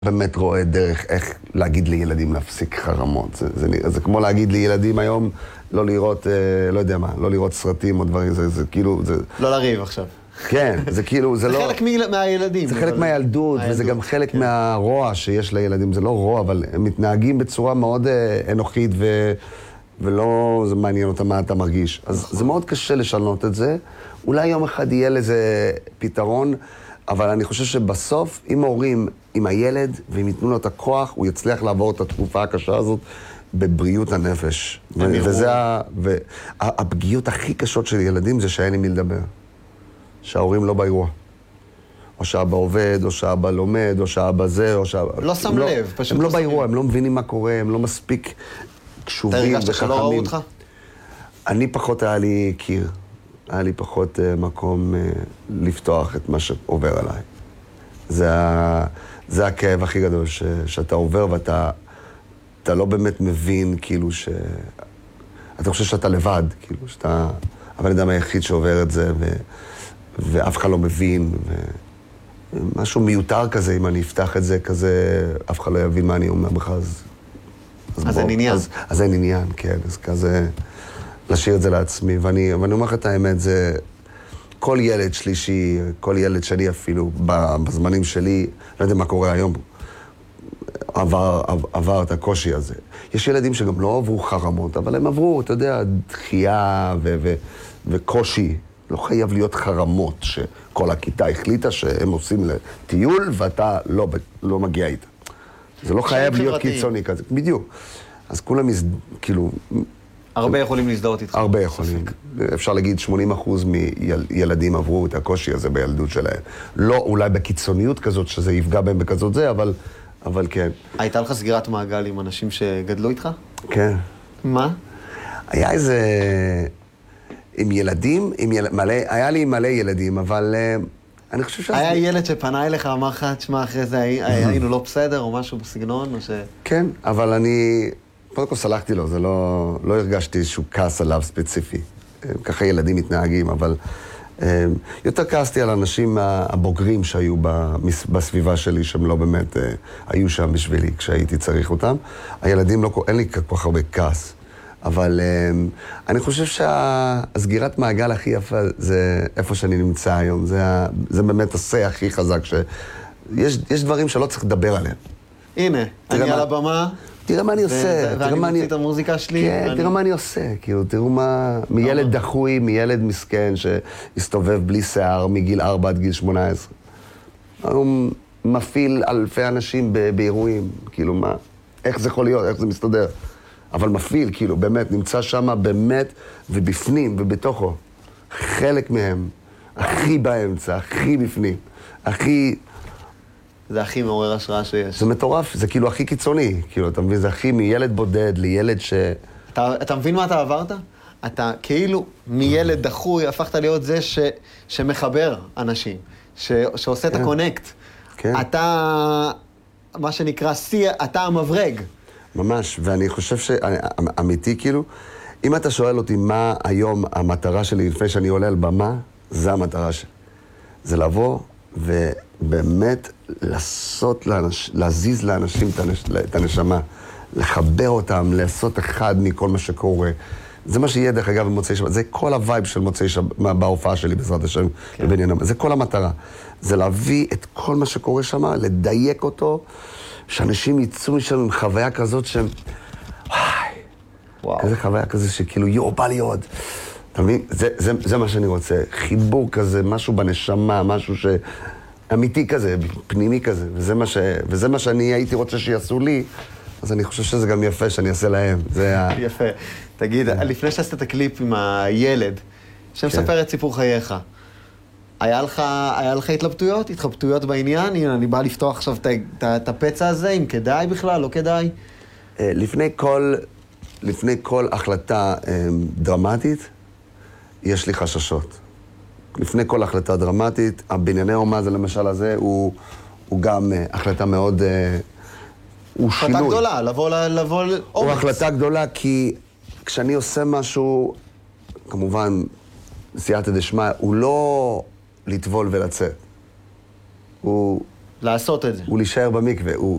באמת רואה דרך איך להגיד לילדים להפסיק חרמות. זה כמו להגיד לילדים היום לא לראות, לא יודע מה, לא לראות סרטים או דברים, זה כאילו, זה... לא לריב עכשיו. כן, זה כאילו, זה לא... זה חלק מהילדים. זה חלק מהילדות, וזה גם חלק מהרוע שיש לילדים. זה לא רוע, אבל הם מתנהגים בצורה מאוד אנוכית, ולא זה מעניין אותם מה אתה מרגיש. אז זה מאוד קשה לשנות את זה. אולי יום אחד יהיה לזה פתרון, אבל אני חושב שבסוף, אם ההורים עם הילד, והם ייתנו לו את הכוח, הוא יצליח לעבור את התקופה הקשה הזאת בבריאות הנפש. וזה הפגיעות הכי קשות של ילדים, זה שאין עם מי לדבר. שההורים לא באירוע. או שאבא עובד, או שאבא לומד, או שאבא זה, או שאבא... לא שם לב, פשוט הם לא באירוע, הם לא מבינים מה קורה, הם לא מספיק קשובים וחכמים. אתה הרגשת שלא ראו אותך? אני פחות היה לי קיר. היה לי פחות מקום לפתוח את מה שעובר עליי. זה הכאב הכי גדול, שאתה עובר ואתה לא באמת מבין, כאילו אתה חושב שאתה לבד, כאילו שאתה הבן אדם היחיד שעובר את זה, ואף אחד לא מבין, משהו מיותר כזה, אם אני אפתח את זה כזה, אף אחד לא יבין מה אני אומר בכלל, אז אין עניין. אז אין עניין, כן, אז כזה... להשאיר את זה לעצמי, ואני אומר לך את האמת, זה כל ילד שלישי, כל ילד שלי אפילו, בזמנים שלי, לא יודע מה קורה היום, עבר את הקושי הזה. יש ילדים שגם לא עברו חרמות, אבל הם עברו, אתה יודע, דחייה וקושי. לא חייב להיות חרמות, שכל הכיתה החליטה שהם עושים לטיול, ואתה לא מגיע איתה. זה לא חייב להיות קיצוני כזה, בדיוק. אז כולם, כאילו... הרבה יכולים להזדהות איתך. הרבה יכולים. אפשר להגיד 80% מילדים עברו את הקושי הזה בילדות שלהם. לא אולי בקיצוניות כזאת, שזה יפגע בהם בכזאת זה, אבל כן. הייתה לך סגירת מעגל עם אנשים שגדלו איתך? כן. מה? היה איזה... עם ילדים, היה לי מלא ילדים, אבל אני חושב היה ילד שפנה אליך, אמר לך, תשמע, אחרי זה היינו לא בסדר, או משהו בסגנון, או ש... כן, אבל אני... קודם כל סלחתי לו, זה לא הרגשתי איזשהו כעס עליו ספציפי. ככה ילדים מתנהגים, אבל יותר כעסתי על האנשים הבוגרים שהיו בסביבה שלי, שהם לא באמת היו שם בשבילי כשהייתי צריך אותם. הילדים, אין לי כל כך הרבה כעס, אבל אני חושב שהסגירת מעגל הכי יפה זה איפה שאני נמצא היום. זה באמת עושה הכי חזק, שיש דברים שלא צריך לדבר עליהם. הנה, אני על הבמה. תראה מה אני עושה. ואני מוציא את המוזיקה שלי. כן, תראה מה אני עושה. כאילו, תראו מה... מילד דחוי, מילד מסכן שהסתובב בלי שיער מגיל 4 עד גיל 18. הוא מפעיל אלפי אנשים באירועים. כאילו, מה? איך זה יכול להיות? איך זה מסתדר? אבל מפעיל, כאילו, באמת, נמצא שם באמת ובפנים ובתוכו. חלק מהם, הכי באמצע, הכי בפנים, הכי... זה הכי מעורר השראה שיש. זה מטורף, זה כאילו הכי קיצוני. כאילו, אתה מבין, זה הכי מילד בודד לילד ש... אתה מבין מה אתה עברת? אתה כאילו מילד דחוי הפכת להיות זה שמחבר אנשים, שעושה את הקונקט. כן. אתה, מה שנקרא, אתה המברג. ממש, ואני חושב אמיתי כאילו, אם אתה שואל אותי מה היום המטרה שלי לפני שאני עולה על במה, זה המטרה שלי. זה לבוא ובאמת להזיז לאנשים את הנשמה, לחבר אותם, לעשות אחד מכל מה שקורה. זה מה שיהיה דרך אגב במוצאי שבת. זה כל הווייב של מוצאי שבת, בהופעה שלי בעזרת השם בבניין. זה כל המטרה. זה להביא את כל מה שקורה שם, לדייק אותו, שאנשים יצאו משם עם חוויה כזאת שהם... וואי, כזה חוויה כזה שכאילו, יו, בא לי עוד. אתה מבין? זה מה שאני רוצה. חיבור כזה, משהו בנשמה, משהו אמיתי כזה, פנימי כזה. וזה מה שאני הייתי רוצה שיעשו לי, אז אני חושב שזה גם יפה שאני אעשה להם. יפה. תגיד, לפני שעשת את הקליפ עם הילד, שמספר את סיפור חייך, היה לך התלבטויות בעניין? הנה, אני בא לפתוח עכשיו את הפצע הזה, אם כדאי בכלל, לא כדאי? לפני כל החלטה דרמטית, יש לי חששות. לפני כל החלטה דרמטית, הבנייני אומה, זה למשל הזה, הוא גם החלטה מאוד... הוא שינוי. החלטה גדולה, לבוא לאומץ. הוא החלטה גדולה, כי כשאני עושה משהו, כמובן, סייעתא דשמיא, הוא לא לטבול ולצאת. הוא לעשות את זה. הוא להישאר במקווה.